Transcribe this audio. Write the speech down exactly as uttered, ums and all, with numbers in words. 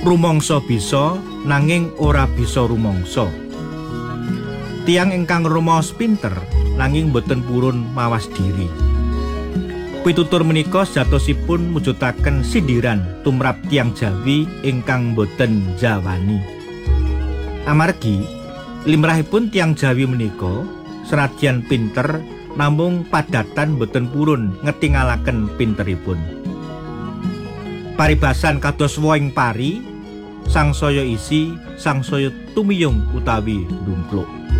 rumangsa bisa nanging ora bisa rumangsa. Tiang ingkang rumaos pinter nanging boten purun mawas diri. Pitutur menika sejatosipun mujudaken sindiran tumrap tiang Jawi ingkang boten jawani. Amargi limrahipun tiang Jawi menika senadyan pinter namung padatan boten purun ngetingalaken pinteripun. Paribasan kados woing pari, sangsaya isi, sangsaya tumiyung utawi ndungkluk.